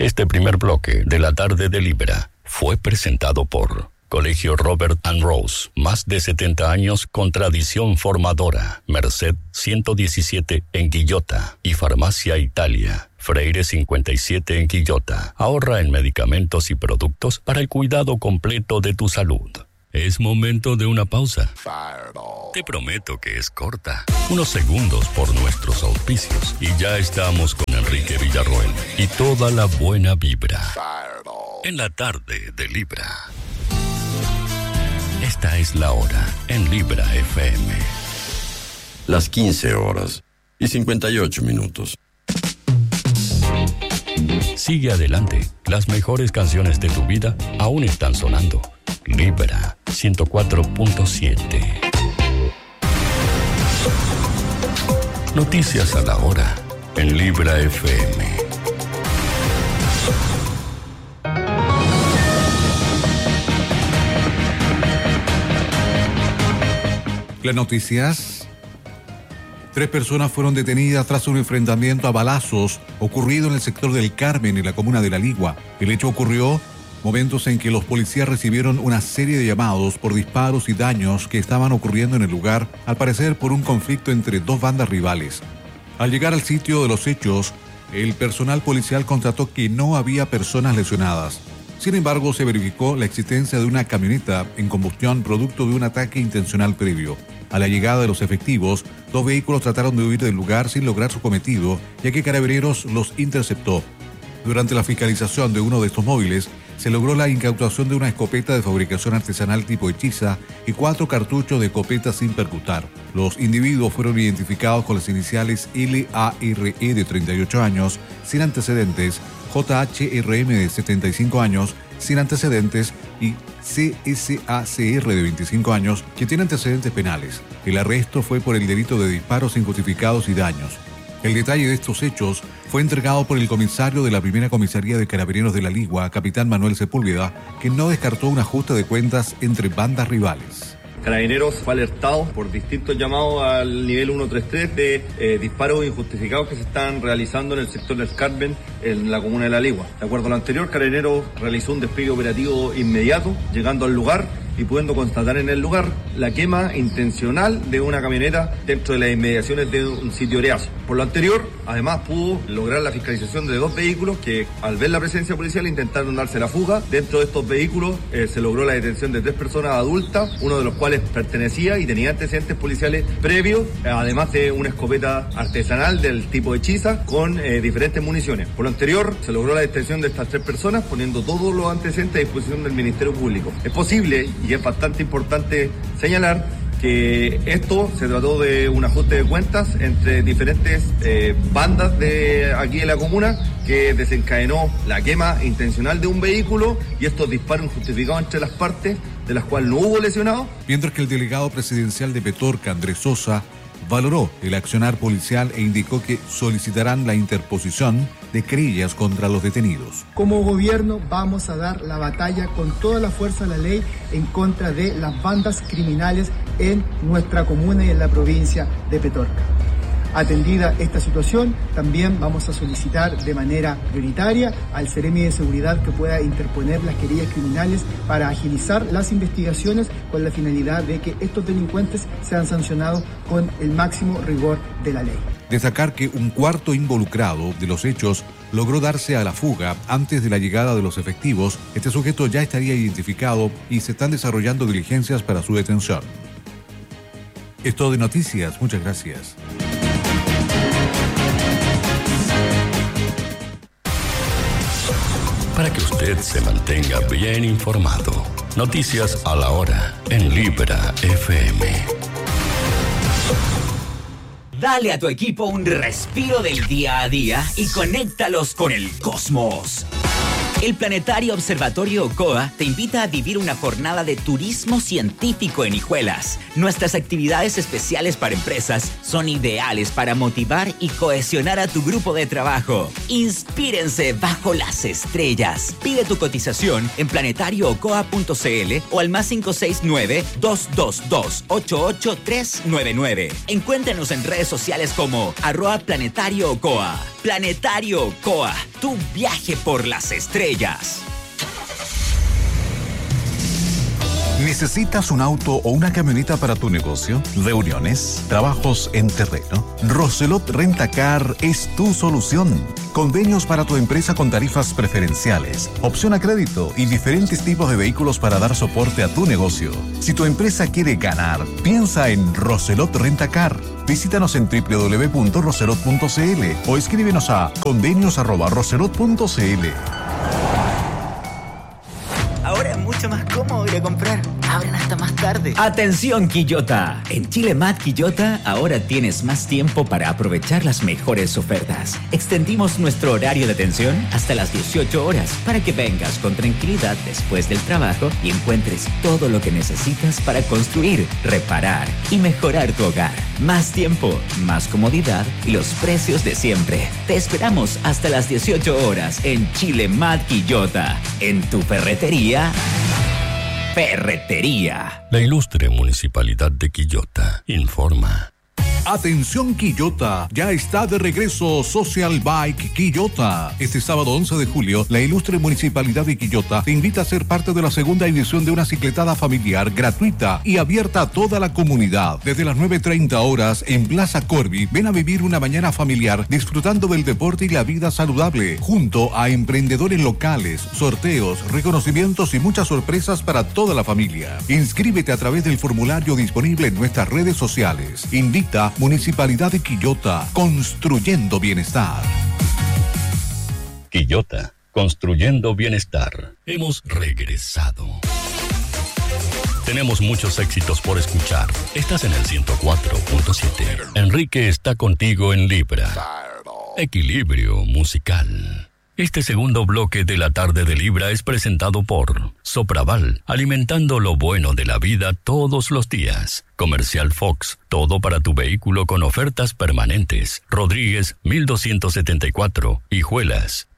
Este primer bloque de la tarde de Libra fue presentado por Colegio Robert and Rose, más de 70 años con tradición formadora. Merced 117 en Quillota y Farmacia Italia, Freire 57 en Quillota. Ahorra en medicamentos y productos para el cuidado completo de tu salud. Es momento de una pausa. Fireball. Te prometo que es corta. Unos segundos por nuestros auspicios. Y ya estamos con Enrique Villarroel y toda la buena vibra. Fireball. En la tarde de Libra. Esta es la hora en Libra FM. Las 15 horas y 58 minutos. Sigue adelante. Las mejores canciones de tu vida aún están sonando. Libra 104.7. Noticias a la hora en Libra FM. Las noticias. 3 personas fueron detenidas tras un enfrentamiento a balazos ocurrido en el sector del Carmen, en la comuna de La Ligua. El hecho ocurrió momentos en que los policías recibieron una serie de llamados por disparos y daños que estaban ocurriendo en el lugar, al parecer por un conflicto entre 2 bandas rivales. Al llegar al sitio de los hechos, el personal policial constató que no había personas lesionadas. Sin embargo, se verificó la existencia de una camioneta en combustión producto de un ataque intencional previo. A la llegada de los efectivos, 2 vehículos trataron de huir del lugar sin lograr su cometido, ya que Carabineros los interceptó. Durante la fiscalización de uno de estos móviles, se logró la incautación de una escopeta de fabricación artesanal tipo hechiza y 4 cartuchos de escopeta sin percutar. Los individuos fueron identificados con las iniciales LARE de 38 años, sin antecedentes, JHRM de 75 años, sin antecedentes, y CSACR de 25 años, que tiene antecedentes penales. El arresto fue por el delito de disparos injustificados y daños. El detalle de estos hechos fue entregado por el comisario de la primera comisaría de Carabineros de La Ligua, capitán Manuel Sepúlveda, que no descartó un ajuste de cuentas entre bandas rivales. Carabineros fue alertado por distintos llamados al nivel 133 de disparos injustificados que se están realizando en el sector del Carmen, en la comuna de La Ligua. De acuerdo a lo anterior, Carabineros realizó un despliegue operativo inmediato, llegando al lugar y pudiendo constatar en el lugar la quema intencional de una camioneta dentro de las inmediaciones de un sitio Oreazo. Por lo anterior, además pudo lograr la fiscalización de 2 vehículos que, al ver la presencia policial, intentaron darse la fuga. Dentro de estos vehículos se logró la detención de 3 personas adultas, uno de los cuales pertenecía y tenía antecedentes policiales previos, además de una escopeta artesanal del tipo hechiza con diferentes municiones. Por lo anterior, se logró la detención de estas 3 personas, poniendo todos los antecedentes a disposición del Ministerio Público. Es posible, y es bastante importante señalar, que esto se trató de un ajuste de cuentas entre diferentes bandas de aquí de la comuna, que desencadenó la quema intencional de un vehículo y estos disparos injustificados entre las partes, de las cuales no hubo lesionados. Mientras que el delegado presidencial de Petorca, Andrés Sosa, valoró el accionar policial e indicó que solicitarán la interposición de querellas contra los detenidos. Como gobierno vamos a dar la batalla con toda la fuerza de la ley en contra de las bandas criminales en nuestra comuna y en la provincia de Petorca. Atendida esta situación, también vamos a solicitar de manera prioritaria al Seremi de Seguridad que pueda interponer las querellas criminales para agilizar las investigaciones con la finalidad de que estos delincuentes sean sancionados con el máximo rigor de la ley. Destacar que un cuarto involucrado de los hechos logró darse a la fuga antes de la llegada de los efectivos. Este sujeto ya estaría identificado y se están desarrollando diligencias para su detención. Es todo de noticias. Muchas gracias. Para que usted se mantenga bien informado. Noticias a la hora en Libra FM. Dale a tu equipo un respiro del día a día y conéctalos con el cosmos. El Planetario Observatorio Ocoa te invita a vivir una jornada de turismo científico en Hijuelas. Nuestras actividades especiales para empresas son ideales para motivar y cohesionar a tu grupo de trabajo. Inspírense bajo las estrellas. Pide tu cotización en planetarioocoa.cl o al +569-222-88399. Encuéntranos en redes sociales como @planetarioocoa. Planetario Ocoa, tu viaje por las estrellas. ¿Necesitas un auto o una camioneta para tu negocio? ¿Reuniones? ¿Trabajos en terreno? Roselot Rentacar es tu solución. Convenios para tu empresa con tarifas preferenciales, opción a crédito y diferentes tipos de vehículos para dar soporte a tu negocio. Si tu empresa quiere ganar, piensa en Roselot Rentacar. Visítanos en www.roselot.cl o escríbenos a convenios@roselot.cl. Ahora es mucho más cómodo ir a comprar. Abren hasta más tarde. Atención, Quillota. En Chile Mat Quillota ahora tienes más tiempo para aprovechar las mejores ofertas. Extendimos nuestro horario de atención hasta las 18 horas para que vengas con tranquilidad después del trabajo y encuentres todo lo que necesitas para construir, reparar y mejorar tu hogar. Más tiempo, más comodidad y los precios de siempre. Te esperamos hasta las 18 horas en Chile Mat Quillota. En tu ferretería. Ferretería. La ilustre Municipalidad de Quillota informa. Atención Quillota, ya está de regreso Social Bike Quillota. Este sábado 11 de julio, la ilustre Municipalidad de Quillota te invita a ser parte de la segunda edición de una cicletada familiar gratuita y abierta a toda la comunidad. Desde las 9:30 horas en Plaza Corby, ven a vivir una mañana familiar disfrutando del deporte y la vida saludable, junto a emprendedores locales, sorteos, reconocimientos y muchas sorpresas para toda la familia. Inscríbete a través del formulario disponible en nuestras redes sociales. Invita Municipalidad de Quillota, construyendo bienestar. Quillota, construyendo bienestar. Hemos regresado. Tenemos muchos éxitos por escuchar. Estás en el 104.7. Enrique está contigo en Libra. Equilibrio musical. Este segundo bloque de la tarde de Libra es presentado por Sopraval, alimentando lo bueno de la vida todos los días. Comercial Fox, todo para tu vehículo con ofertas permanentes. Rodríguez 1274, Hijuelas.